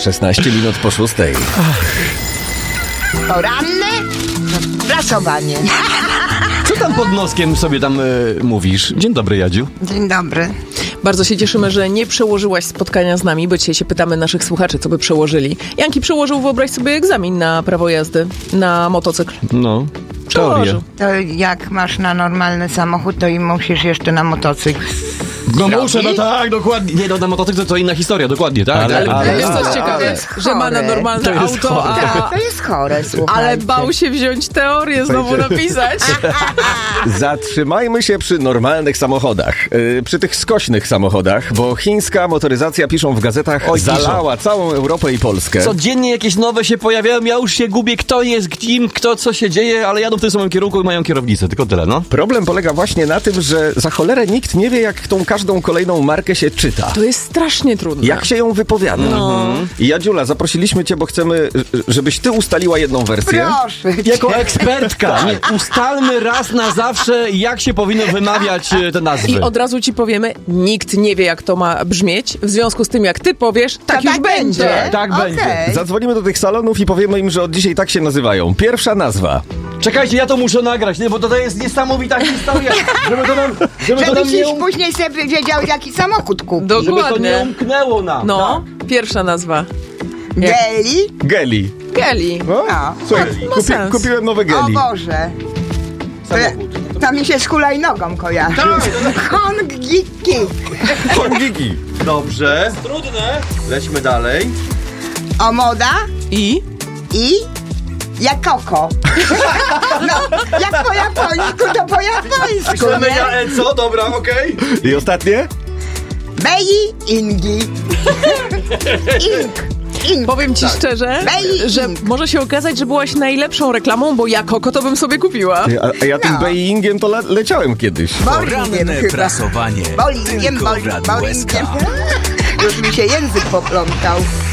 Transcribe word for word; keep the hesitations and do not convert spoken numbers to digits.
szesnaście minut po szóstej. Poranne prasowanie. Co tam pod noskiem sobie tam y, mówisz? Dzień dobry, Jadziu. Dzień dobry. Bardzo się cieszymy, że nie przełożyłaś spotkania z nami, bo dzisiaj się pytamy naszych słuchaczy, co by przełożyli. Janki przełożył, wyobraź sobie, egzamin na prawo jazdy, na motocykl. No, Przełożył. To jak masz na normalny samochód, to i musisz jeszcze na motocykl. No Zrobić? muszę, no tak, dokładnie. Nie, no na motocykl to inna historia, dokładnie, tak. Ale, ale, ale jest coś ale- ciekawe, jest że ma na chore. normalne To jest auto, chore. Tak, a... to jest chore, słuchajcie. Ale bał się wziąć teorię, znowu napisać. Zatrzymajmy się przy normalnych samochodach, yy, przy tych skośnych samochodach, bo chińska motoryzacja, piszą w gazetach, Oj, zalała całą Europę i Polskę. Codziennie jakieś nowe się pojawiają, ja już się gubię, kto jest kim, kto co się dzieje, ale jadą w tym samym kierunku i mają kierownicę, tylko tyle, no. Problem polega właśnie na tym, że za cholerę nikt nie wie, jak tą każdą kolejną markę się czyta. To jest strasznie trudne. Jak się ją wypowiada. No. I Jadziula, zaprosiliśmy cię, bo chcemy, żebyś ty ustaliła jedną wersję. Proszę cię. Jako ekspertka, nie, ustalmy raz na zawsze, jak się powinno wymawiać e, te nazwy. I od razu ci powiemy, nikt nie wie, jak to ma brzmieć. W związku z tym, jak ty powiesz, tak To już będzie. Tak Okej. będzie. Zadzwonimy do tych salonów i powiemy im, że od dzisiaj tak się nazywają. Pierwsza nazwa. Czekajcie, ja to muszę nagrać, nie, bo to, to jest niesamowita historia, żeby to nam, żeby to nam Żebyś nie, już um, później sobie wiedział, jaki samochód kupić. żeby to nie Dokładnie. umknęło nam. No, pierwsza nazwa. Geli? Geli. Geli. No, No. słuchaj, Ma kupi, sens. kupiłem nowe O Geli. Boże. To, to mi się z hulajnogą kojarzy. Hongiki. Hongiki. Dobrze. Trudne. Lećmy dalej. O moda I? i Jakoko. No, jak po japońsku, to po japońsku, nie? E, co? Dobra, okej. I ostatnie? Bei Ingi. Ing. Ing. Powiem ci szczerze, Bej że Ing. może się okazać, że byłaś najlepszą reklamą, bo ja Koko to bym sobie kupiła. A, a ja tym No. Beingiem to le leciałem kiedyś. Bolingiem Poranne chyba. prasowanie. Bolingiem, Tylko w boli- Radiu S K. bolingiem. Już mi się język poplątał.